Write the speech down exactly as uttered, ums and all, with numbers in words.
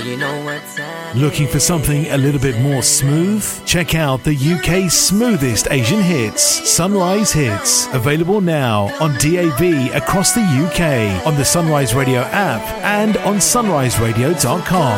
Looking for something a little bit more smooth? Check out the U K's smoothest Asian hits, Sunrise Hits. Available now on D A B across the U K, on the Sunrise Radio app and on sunrise radio dot com.